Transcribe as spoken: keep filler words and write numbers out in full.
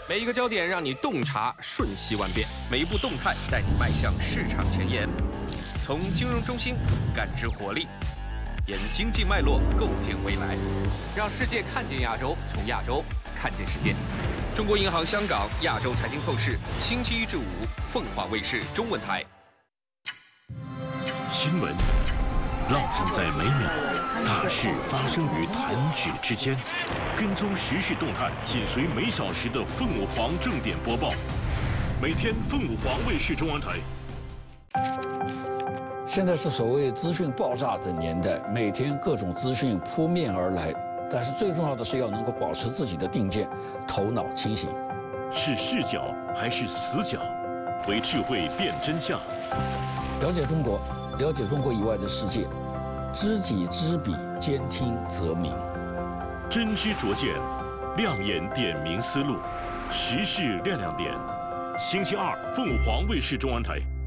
每一个焦点让你洞察瞬息万变，每一步动态带你迈向市场前沿。从金融中心感知活力，沿经济脉络构建未来，让世界看见亚洲，从亚洲看见世界。中国银行香港亚洲财经透视，星期一至五，凤凰卫视中文台。 新闻浪漫在每秒，大事发生于弹指之间。跟踪时事动态，紧随每小时的凤凰正点播报。每天凤凰卫视中文台。 现在是所谓资讯爆炸的年代，每天各种资讯扑面而来，但是最重要的是要能够保持自己的定见，头脑清醒。 是视角还是死角？为智慧辨真相。 了解中国，了解中国以外的世界，知己知彼，兼听则明。 真知灼见，亮眼点明思路，时事亮亮点。星期二，凤凰卫视中文台。